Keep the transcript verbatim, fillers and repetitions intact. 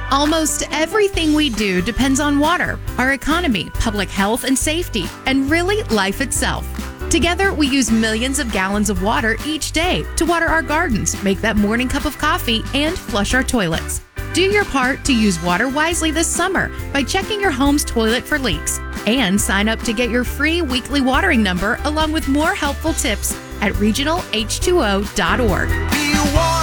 Almost everything we do depends on water, our economy, public health and safety, and really life itself. Together, we use millions of gallons of water each day to water our gardens, make that morning cup of coffee, and flush our toilets. Do your part to use water wisely this summer by checking your home's toilet for leaks. And sign up to get your free weekly watering number along with more helpful tips at regional H two O dot org.